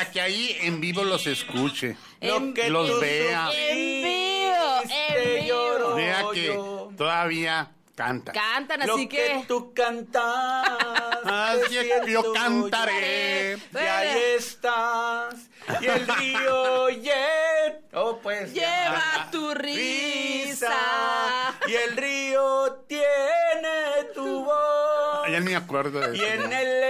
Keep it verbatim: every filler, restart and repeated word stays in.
para que ahí en vivo los escuche. En- que los vea. En vivo, en vivo. Vea que todavía canta. Cantan, Lo así que, que... tú cantas. Así es que yo cantaré. Y ahí estás. Y el río lleva. Oh, pues. Lleva tu risa. Y el río tiene tu voz. Ya ni me acuerdo de Y eso. en el